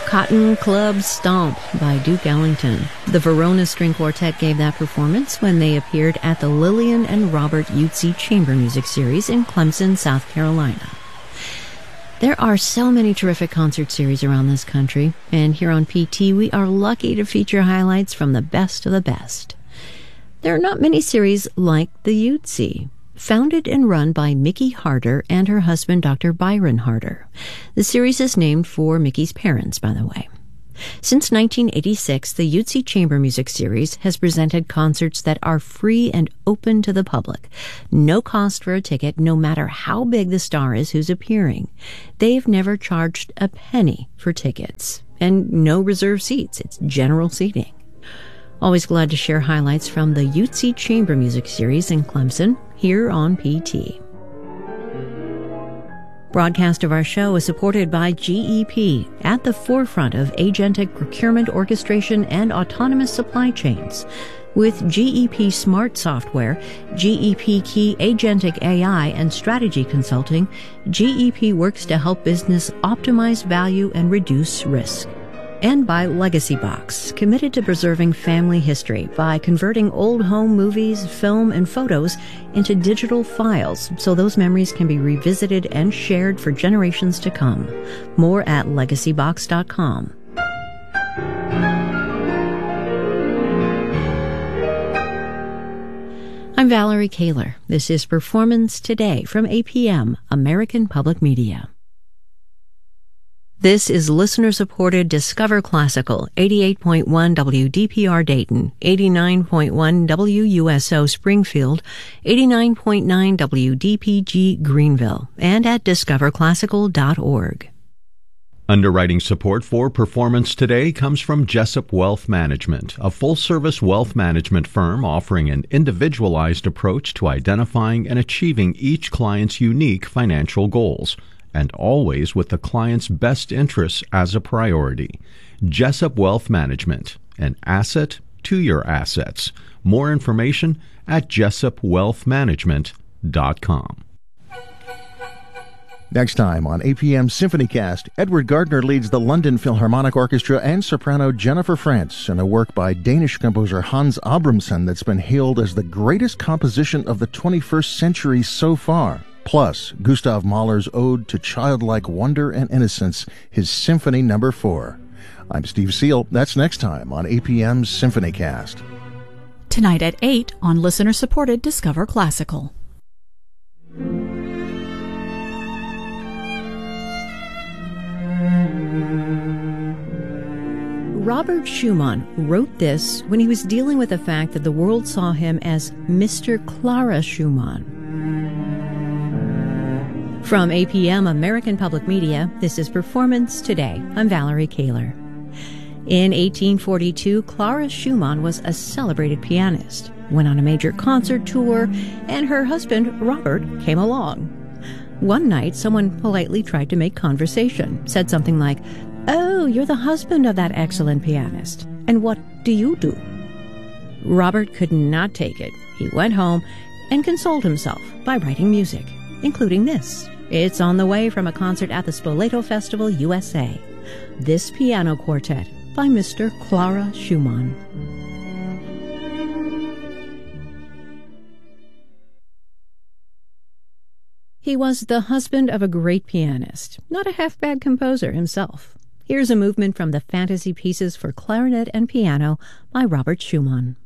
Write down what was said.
Cotton Club Stomp by Duke Ellington. The Verona String Quartet gave that performance when they appeared at the Lillian and Robert Utsi Chamber Music Series in Clemson, South Carolina. There are so many terrific concert series around this country, and here on PT we are lucky to feature highlights from the best of the best. There are not many series like the Utsi, founded and run by Mickey Harder and her husband Dr. Byron Harder. The series is named for Mickey's parents, by the way. Since 1986, the Utsi Chamber Music Series has presented concerts that are free and open to the public. No cost for a ticket, no matter how big the star is who's appearing. They've never charged a penny for tickets. And no reserved seats. It's general seating. Always glad to share highlights from the Utsi Chamber Music Series in Clemson, here on PT. Broadcast of our show is supported by GEP, at the forefront of agentic procurement orchestration and autonomous supply chains. With GEP Smart Software, GEP Key Agentic AI, and Strategy Consulting, GEP works to help business optimize value and reduce risk. And by Legacy Box, committed to preserving family history by converting old home movies, film, and photos into digital files so those memories can be revisited and shared for generations to come. More at legacybox.com. I'm Valerie Kaler. This is Performance Today from APM, American Public Media. This is listener-supported Discover Classical, 88.1 WDPR Dayton, 89.1 WUSO Springfield, 89.9 WDPG Greenville, and at discoverclassical.org. Underwriting support for Performance Today comes from Jessup Wealth Management, a full-service wealth management firm offering an individualized approach to identifying and achieving each client's unique financial goals, and always with the client's best interests as a priority. Jessup Wealth Management, an asset to your assets. More information at jessupwealthmanagement.com. Next time on APM SymphonyCast, Edward Gardner leads the London Philharmonic Orchestra and soprano Jennifer Frantz in a work by Danish composer Hans Abramson that's been hailed as the greatest composition of the 21st century so far. Plus, Gustav Mahler's Ode to Childlike Wonder and Innocence, his Symphony No. 4. I'm Steve Seal. That's next time on APM's SymphonyCast. Tonight at 8 on listener-supported Discover Classical. Robert Schumann wrote this when he was dealing with the fact that the world saw him as Mr. Clara Schumann. From APM American Public Media, this is Performance Today. I'm Valerie Kaler. In 1842, Clara Schumann was a celebrated pianist, went on a major concert tour, and her husband, Robert, came along. One night, someone politely tried to make conversation, said something like, "Oh, you're the husband of that excellent pianist. And what do you do?" Robert could not take it. He went home and consoled himself by writing music, including this. It's on the way from a concert at the Spoleto Festival, USA. This piano quartet by Mr. Clara Schumann. He was the husband of a great pianist, not a half-bad composer himself. Here's a movement from the Fantasy Pieces for Clarinet and Piano by Robert Schumann.